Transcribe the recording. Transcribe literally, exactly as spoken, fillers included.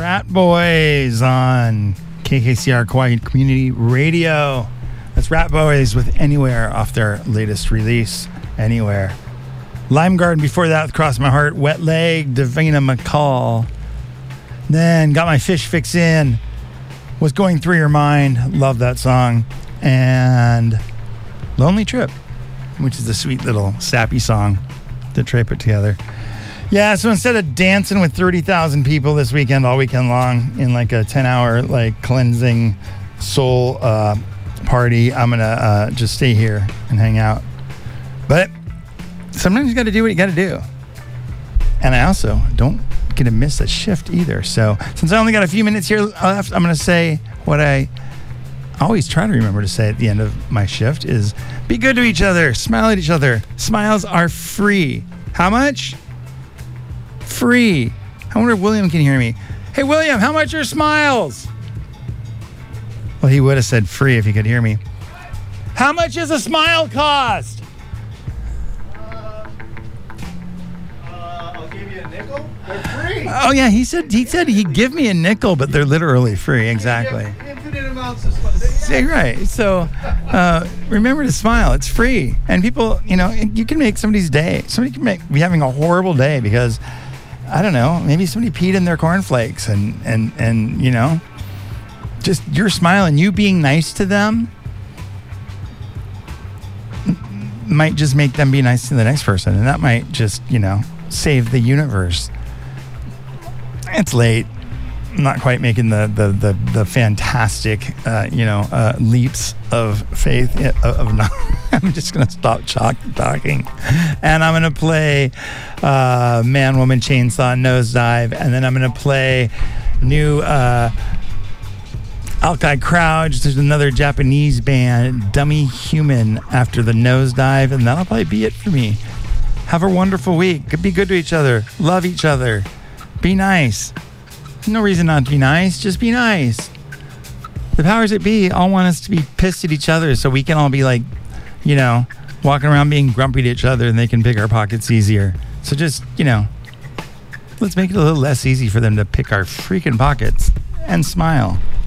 Rat Boys on K K C R Quiet Community Radio. That's Rat Boys with Anywhere off their latest release, Anywhere. Lime Garden before that with Cross My Heart, Wet Leg, Davina McCall. Then Got My Fish Fix In, Was Going Through Your Mind, love that song. And Lonely Trip, which is a sweet little sappy song that Trey put together. Yeah, so instead of dancing with thirty thousand people this weekend, all weekend long, in like a ten-hour like cleansing soul uh, party, I'm going to uh, just stay here and hang out. But sometimes you got to do what you got to do. And I also don't get to miss a shift either. So since I only got a few minutes here left, I'm going to say what I always try to remember to say at the end of my shift is be good to each other, smile at each other. Smiles are free. How much? Free. I wonder if William can hear me. Hey, William, how much are smiles? Well, he would have said free if he could hear me. How much does a smile cost? Uh, uh, I'll give you a nickel. They're free. Oh, yeah, he said he said he'd give me a nickel, but they're literally free. Exactly. Infinite amounts of smiles. Yeah, right. So uh, remember to smile. It's free. And people, you know, you can make somebody's day. Somebody can make, be having a horrible day because, I don't know, maybe somebody peed in their cornflakes and, and, and you know, just your smile and you being nice to them might just make them be nice to the next person. And that might just, you know, save the universe. It's late. I'm not quite making the the the, the fantastic, uh, you know, uh, leaps of faith. Of, of not, I'm just gonna stop chalk, talking, and I'm gonna play uh, Man, Woman, Chainsaw, Nosedive, and then I'm gonna play new uh, Alki Crouch. There's another Japanese band, Dummy Human, after the Nosedive, and that'll probably be it for me. Have a wonderful week. Be good to each other. Love each other. Be nice. No reason not to be nice. Just be nice. The powers that be all want us to be pissed at each other so we can all be like, you know, walking around being grumpy to each other and they can pick our pockets easier. So just, you know, let's make it a little less easy for them to pick our freaking pockets and smile.